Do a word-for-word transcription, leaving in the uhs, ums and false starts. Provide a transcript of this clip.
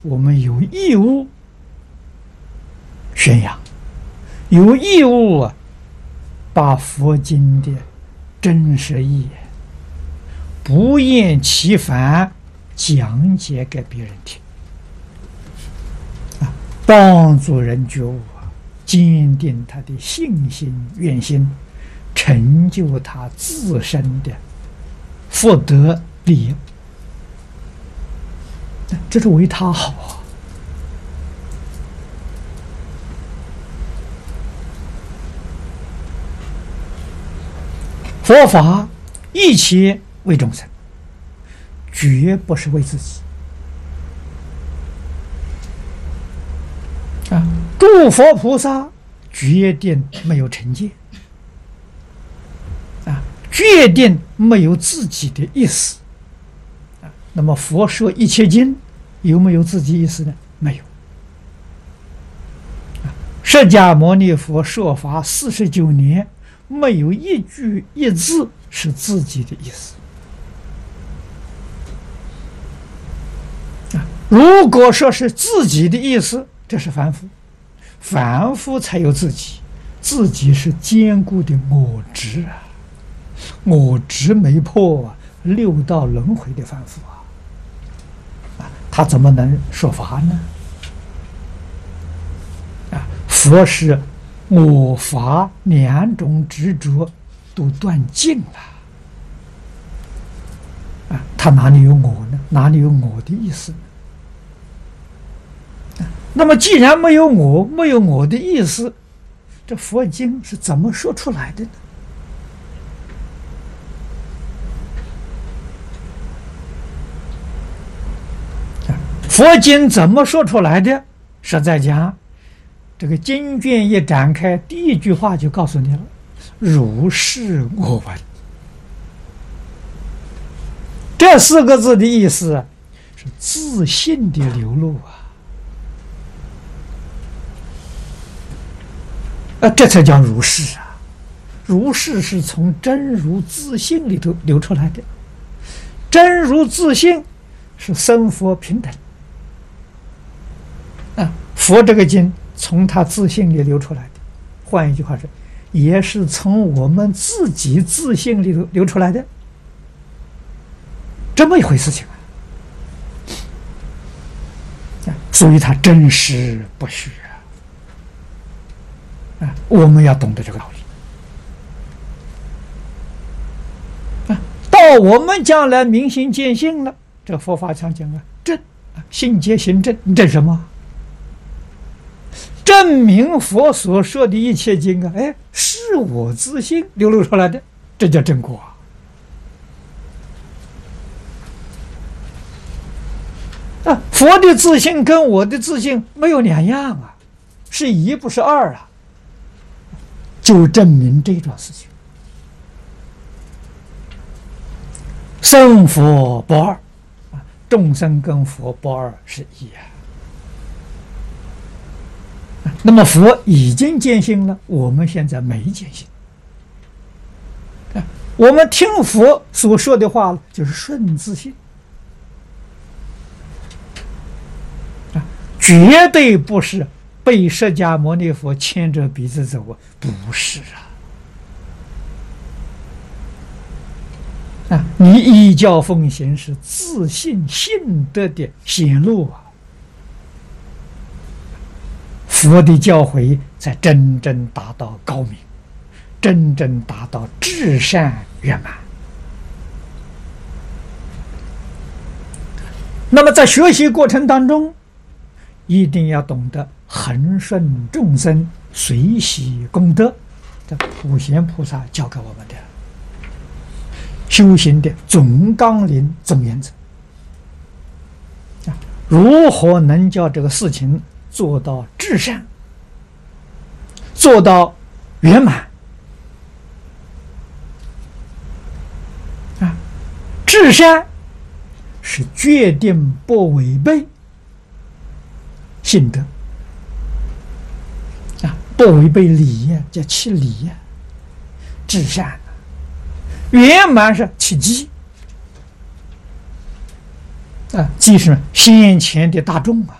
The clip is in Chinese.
我们有义务宣扬，有义务啊，把佛经的真实意，不厌其烦讲解给别人听，啊，帮助人觉悟啊，坚定他的信心愿心，成就他自身的福德利益，这是为他好啊。佛法一切为众生，绝不是为自己啊！诸佛菩萨决定没有成见啊，决定没有自己的意思啊。那么佛说一切经有没有自己意思呢？没有。释迦牟尼佛说法四十九年，没有一句一字是自己的意思啊！如果说是自己的意思，这是凡夫，凡夫才有自己，自己是坚固的我执啊，我执没破啊，六道轮回的凡夫啊，啊，他怎么能说法呢？啊，佛是我法两种执着都断尽了啊，他哪里有我呢？哪里有我的意思呢？啊，那么既然没有我，没有我的意思，这佛经是怎么说出来的呢？啊，佛经怎么说出来的？实在讲，这个经卷一展开，第一句话就告诉你了：如是我闻。这四个字的意思是自信的流露啊！啊，这才叫如是啊！如是是从真如自信里头流出来的，真如自信是生佛平等啊！佛这个经从他自信里流出来的，换一句话说，也是从我们自己自信里头流出来的，这么一回事情啊！所以它真实不虚啊！啊，我们要懂得这个道理啊！到我们将来明心见性了，这佛法常讲啊，正啊，信解行正，正什么？证明佛所说的一切经啊，哎，是我自信流露出来的，这叫正果啊！啊，佛的自信跟我的自信没有两样啊，是一不是二啊，就证明这桩事情。生佛不二啊，众生跟佛不二是一啊。那么佛已经见性了，我们现在没见性啊！我们听佛所说的话就是顺自性啊，绝对不是被释迦牟尼佛牵着鼻子走啊，不是啊！啊，你依教奉行是自信信德的显露啊！佛的教诲才真正达到高明，真正达到至善圆满。那么在学习过程当中，一定要懂得恒顺众生，随喜功德，这普贤菩萨教给我们的修行的总纲领、总原则。如何能叫这个事情做到至善，做到圆满啊！至善是决定不违背信德啊，不违背礼呀，叫弃礼呀。至善圆满是契机啊，即是先前的大众啊。